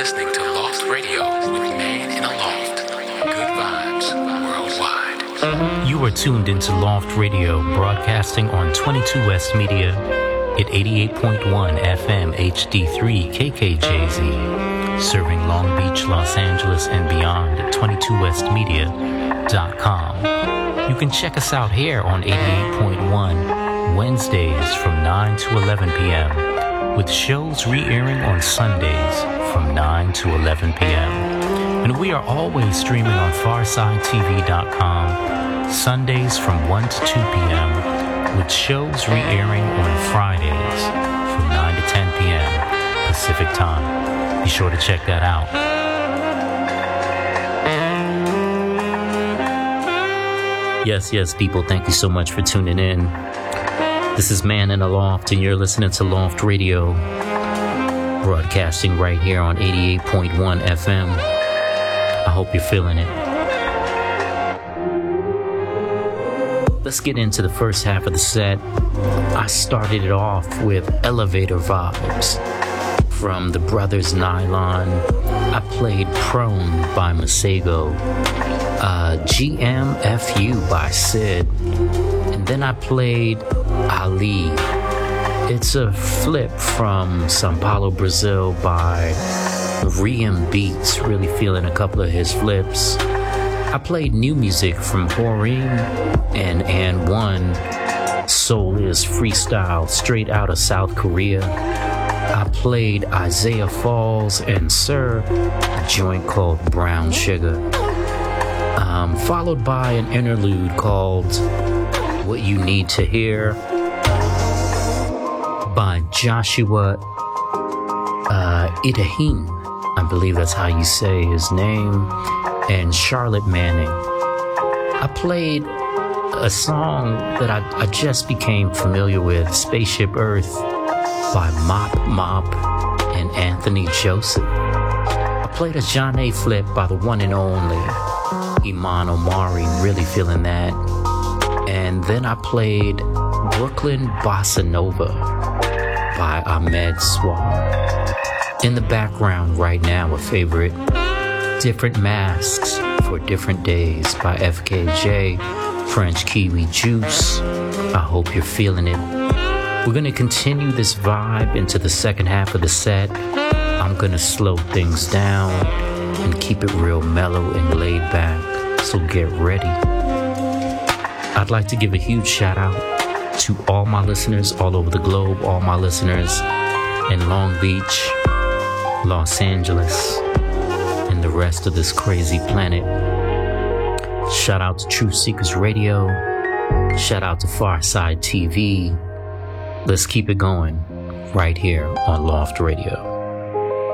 listening to Loft Radio with Man in a Loft. Good vibes worldwide. You are tuned into Loft Radio, broadcasting on 22 West Media at 88.1 FM HD3 KKJZ, serving Long Beach, Los Angeles, and beyond at 22westmedia.com. You can check us out here on 88.1 Wednesdays from 9 to 11 p.m., with shows re-airing on Sundays from 9 to 11 p.m. And we are always streaming on FarsideTV.com Sundays from 1 to 2 p.m., with shows re-airing on Fridays from 9 to 10 p.m. Pacific Time. Be sure to check that out. Yes, people, thank you so much for tuning in. This is Man in a Loft, and you're listening to Loft Radio, broadcasting right here on 88.1 FM. I hope you're feeling it. Let's get into the first half of the set. I started it off with Elevator Vibes from the Brothers Nylon. I played Prone by Masego, GMFU by Sid, and then I played Ali. It's a flip from Sao Paulo, Brazil by Riem Beats. Really feeling a couple of his flips. I played new music from Horim and And One. Soul is freestyle straight out of South Korea. I played Isaiah Falls and Sir, a joint called Brown Sugar. Followed by an interlude called What You Need to Hear by Joshua Idahin. I believe that's how you say his name. And Charlotte Manning. I played a song that I just became familiar with, Spaceship Earth by Mop and Anthony Joseph. I played a Janae flip by the one and only Iman Omari, really feeling that. And then I played Brooklyn Bossa Nova by Ahmed Swar. In the background right now, a favorite, Different Masks for Different Days by FKJ, French Kiwi Juice. I hope you're feeling it. We're going to continue this vibe into the second half of the set. I'm going to slow things down and keep it real mellow and laid back, so get ready. I'd like to give a huge shout out to all my listeners all over the globe, all my listeners in Long Beach, Los Angeles, and the rest of this crazy planet. Shout out to Truth Seekers Radio. Shout out to Farside TV. Let's keep it going right here on Loft Radio.